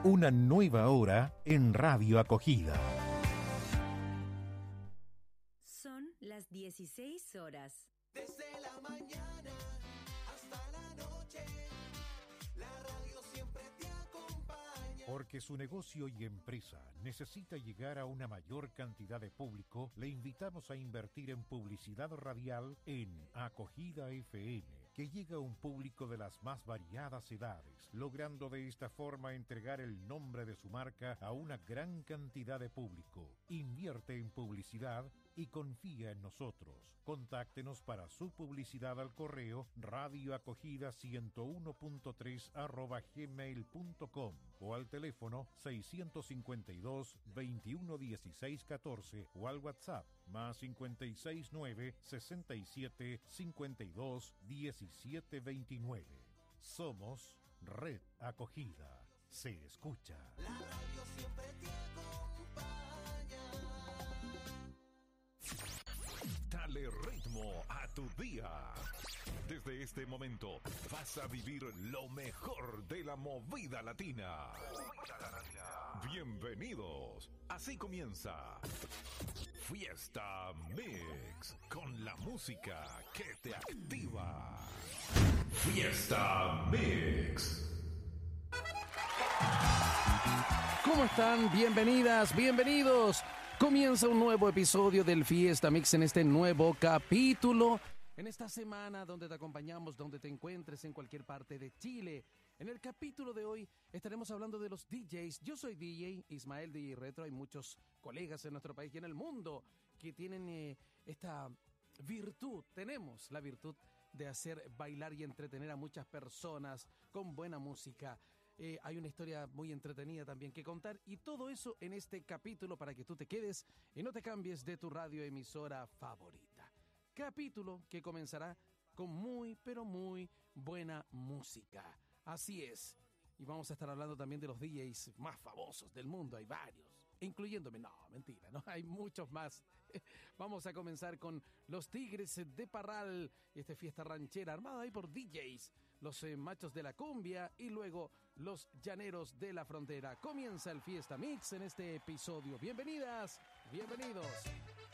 Una nueva hora en Radio Acogida. Son las 16 horas. Desde la mañana hasta la noche, la radio siempre te acompaña. Porque su negocio y empresa necesita llegar a una mayor cantidad de público, le invitamos a invertir en publicidad radial en Acogida FM, que llega a un público de las más variadas edades, logrando de esta forma entregar el nombre de su marca a una gran cantidad de público. Invierte en publicidad y confía en nosotros. Contáctenos para su publicidad al correo radioacogida101.3@gmail.com o al teléfono 652 21 16 14 o al WhatsApp más 569 67 52 17 29. Somos Red Acogida. Se escucha. La radio siempre te acompaña. Dale ritmo a tu día. Desde este momento vas a vivir lo mejor de la movida latina. Bienvenidos. Así comienza Fiesta Mix, con la música que te activa. Fiesta Mix. ¿Cómo están? Bienvenidas, bienvenidos. Comienza un nuevo episodio del Fiesta Mix en este nuevo capítulo. En esta semana donde te acompañamos, donde te encuentres en cualquier parte de Chile. En el capítulo de hoy estaremos hablando de los DJs. Yo soy DJ, Ismael DJ Retro. Hay muchos colegas en nuestro país y en el mundo que tienen esta virtud. Tenemos la virtud de hacer bailar y entretener a muchas personas con buena música. Hay una historia muy entretenida también que contar y todo eso en este capítulo para que tú te quedes y no te cambies de tu radioemisora favorita. Capítulo que comenzará con muy, pero muy buena música. Así es. Y vamos a estar hablando también de los DJs más famosos del mundo. Hay varios, incluyéndome. No, mentira, no, hay muchos más. Vamos a comenzar con los Tigres de Parral, esta fiesta ranchera armada ahí por DJs, los machos de la cumbia y luego los llaneros de la frontera. Comienza el Fiesta Mix en este episodio. Bienvenidas, bienvenidos.